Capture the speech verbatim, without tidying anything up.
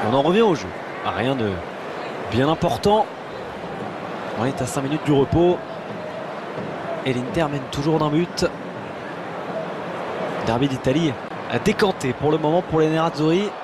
On en revient au jeu. Rien de bien important. On est à cinq minutes du repos. Et l'Inter mène toujours d'un but. Derby d'Italie a décanté pour le moment pour les Nerazzurri.